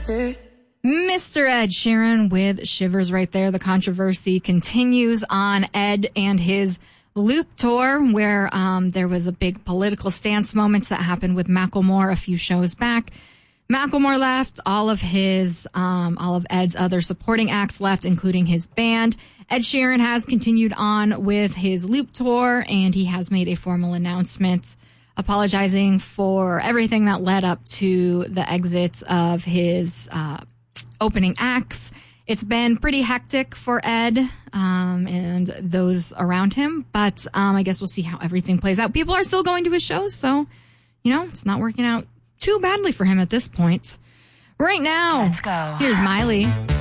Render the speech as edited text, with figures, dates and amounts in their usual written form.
Mr. Ed Sheeran with Shivers right there. The controversy continues on Ed and his Loop tour, where there was a big political stance moments that happened with Macklemore a few shows back. Macklemore left, all of Ed's other supporting acts left, including his band. Ed Sheeran has continued on with his Loop tour, and he has made a formal announcement apologizing for everything that led up to the exit of his opening acts. It's been pretty hectic for Ed and those around him, but I guess we'll see how everything plays out. People are still going to his shows, so, it's not working out too badly for him at this point. Right now, let's go. Here's Miley.